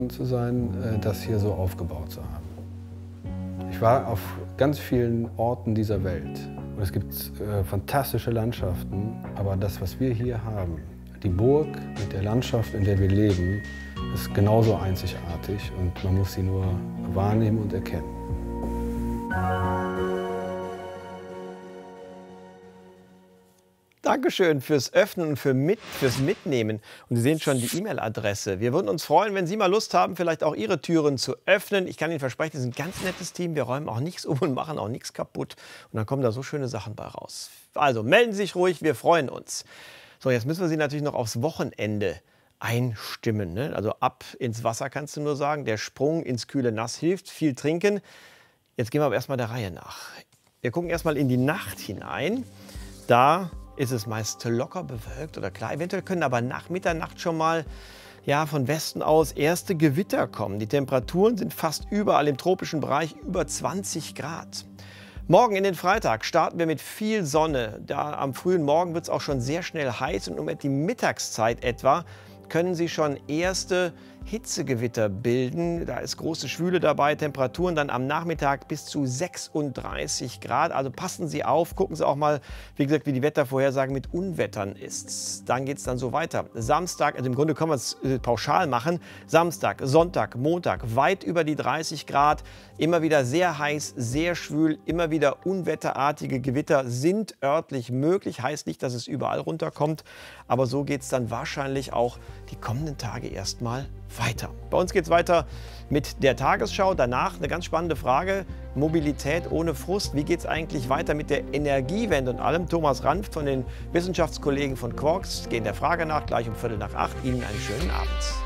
zu sein, das hier so aufgebaut zu haben. Ich war auf ganz vielen Orten dieser Welt und es gibt fantastische Landschaften, aber das, was wir hier haben, die Burg mit der Landschaft, in der wir leben, ist genauso einzigartig und man muss sie nur wahrnehmen und erkennen. Dankeschön fürs Öffnen und fürs Mitnehmen. Und Sie sehen schon die E-Mail-Adresse. Wir würden uns freuen, wenn Sie mal Lust haben, vielleicht auch Ihre Türen zu öffnen. Ich kann Ihnen versprechen, das ist ein ganz nettes Team. Wir räumen auch nichts um und machen auch nichts kaputt. Und dann kommen da so schöne Sachen bei raus. Also melden Sie sich ruhig, wir freuen uns. So, jetzt müssen wir Sie natürlich noch aufs Wochenende einstimmen. Ne? Also ab ins Wasser kannst du nur sagen. Der Sprung ins kühle Nass hilft. Viel trinken. Jetzt gehen wir aber erstmal der Reihe nach. Wir gucken erstmal in die Nacht hinein. Da ist es meist locker bewölkt oder klar. Eventuell können aber nach Mitternacht schon mal von Westen aus erste Gewitter kommen. Die Temperaturen sind fast überall im tropischen Bereich über 20 Grad. Morgen in den Freitag starten wir mit viel Sonne. Da am frühen Morgen wird es auch schon sehr schnell heiß und um die Mittagszeit etwa können Sie schon erste Hitzegewitter bilden. Da ist große Schwüle dabei, Temperaturen dann am Nachmittag bis zu 36 Grad. Also passen Sie auf, gucken Sie auch mal, wie gesagt, wie die Wettervorhersagen mit Unwettern ist. Dann geht es dann so weiter. Samstag, also im Grunde können wir es pauschal machen. Samstag, Sonntag, Montag weit über die 30 Grad. Immer wieder sehr heiß, sehr schwül, immer wieder unwetterartige Gewitter sind örtlich möglich. Heißt nicht, dass es überall runterkommt, aber so geht es dann wahrscheinlich auch die kommenden Tage erstmal weiter. Bei uns geht es weiter mit der Tagesschau. Danach eine ganz spannende Frage. Mobilität ohne Frust. Wie geht es eigentlich weiter mit der Energiewende und allem? Thomas Ranft von den Wissenschaftskollegen von Quarks gehen der Frage nach, gleich um 7:45. Ihnen einen schönen Abend.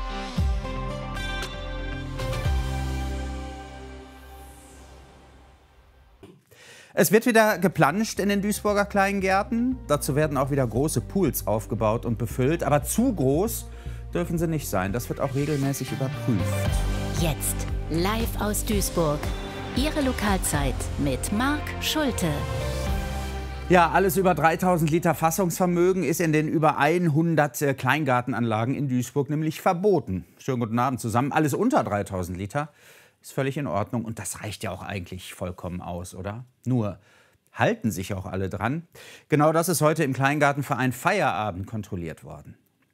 Es wird wieder geplanscht in den Duisburger Kleingärten. Dazu werden auch wieder große Pools aufgebaut und befüllt. Aber zu groß dürfen sie nicht sein. Das wird auch regelmäßig überprüft. Jetzt live aus Duisburg. Ihre Lokalzeit mit Marc Schulte. Ja, alles über 3000 Liter Fassungsvermögen ist in den über 100 Kleingartenanlagen in Duisburg nämlich verboten. Schönen guten Abend zusammen. Alles unter 3000 Liter ist völlig in Ordnung. Und das reicht ja auch eigentlich vollkommen aus, oder? Nur halten sich auch alle dran. Genau das ist heute im Kleingartenverein Feierabend kontrolliert worden.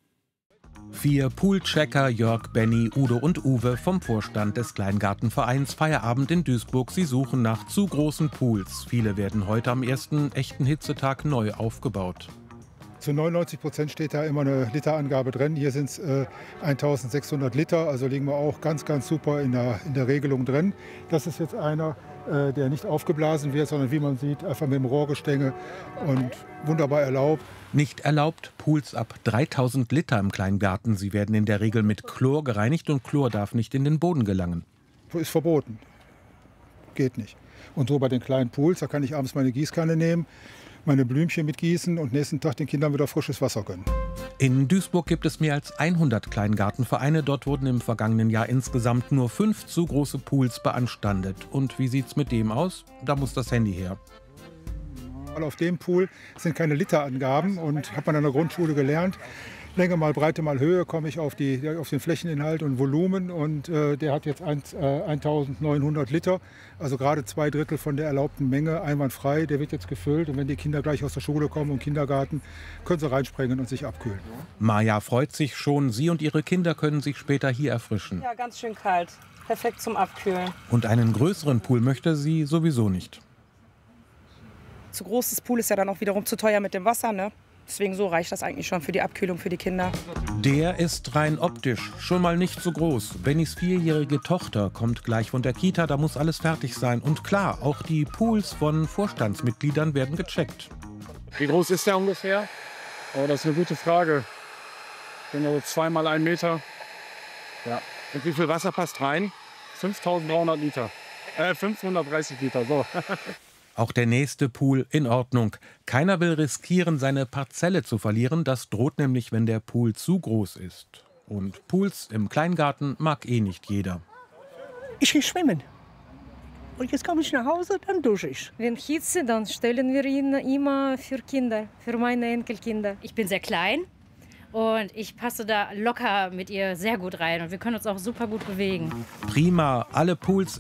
4 Poolchecker, Jörg, Benny, Udo und Uwe vom Vorstand des Kleingartenvereins Feierabend in Duisburg. Sie suchen nach zu großen Pools. Viele werden heute am ersten echten Hitzetag neu aufgebaut. Zu 99% steht da immer eine Literangabe drin. Hier sind es 1600 Liter, also liegen wir auch ganz, ganz super in der Regelung drin. Das ist jetzt einer, der nicht aufgeblasen wird, sondern wie man sieht, einfach mit dem Rohrgestänge und wunderbar erlaubt. Nicht erlaubt Pools ab 3000 Liter im Kleingarten. Sie werden in der Regel mit Chlor gereinigt und Chlor darf nicht in den Boden gelangen. Ist verboten. Geht nicht. Und so bei den kleinen Pools, da kann ich abends meine Gießkanne nehmen, meine Blümchen mitgießen und nächsten Tag den Kindern wieder frisches Wasser gönnen. In Duisburg gibt es mehr als 100 Kleingartenvereine. Dort wurden im vergangenen Jahr insgesamt nur 5 zu große Pools beanstandet. Und wie sieht's mit dem aus? Da muss das Handy her. Auf dem Pool sind keine Literangaben und hat man an der Grundschule gelernt. Länge mal Breite mal Höhe komme ich auf den Flächeninhalt und Volumen und der hat jetzt 1900 Liter, also gerade 2/3 von der erlaubten Menge, einwandfrei. Der wird jetzt gefüllt und wenn die Kinder gleich aus der Schule kommen und Kindergarten, können sie reinspringen und sich abkühlen. Maja freut sich schon, sie und ihre Kinder können sich später hier erfrischen. Ja, ganz schön kalt, perfekt zum Abkühlen. Und einen größeren Pool möchte sie sowieso nicht. Zu großes Pool ist ja dann auch wiederum zu teuer mit dem Wasser, ne? Deswegen so reicht das eigentlich schon für die Abkühlung für die Kinder. Der ist rein optisch schon mal nicht so groß. Bennys 4-jährige Tochter kommt gleich von der Kita, da muss alles fertig sein. Und klar, auch die Pools von Vorstandsmitgliedern werden gecheckt. Wie groß ist der ungefähr? Oh, das ist eine gute Frage. Genau 2 mal 1 Meter. Ja. Und wie viel Wasser passt rein? 5300 Liter. 530 Liter, so. Auch der nächste Pool in Ordnung. Keiner will riskieren, seine Parzelle zu verlieren. Das droht nämlich, wenn der Pool zu groß ist. Und Pools im Kleingarten mag eh nicht jeder. Ich gehe schwimmen. Und jetzt komme ich nach Hause, dann dusche ich. Wenn Hitze, dann stellen wir ihn immer für Kinder, für meine Enkelkinder. Ich bin sehr klein Und ich passe da locker mit ihr sehr gut rein und wir können uns auch super gut bewegen. Prima, alle Pools